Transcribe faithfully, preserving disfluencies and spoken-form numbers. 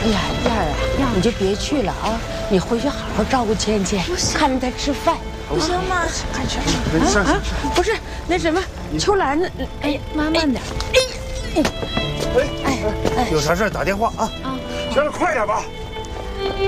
哎呀，燕儿啊，你就别去了啊，你回去好好照顾芊芊，看着她吃饭。 不行妈， 看去啊啊！ 不是那什么，秋兰呢？哎呀，慢慢点。哎， 哎哎，有啥事打电话啊！ 行了，快点吧。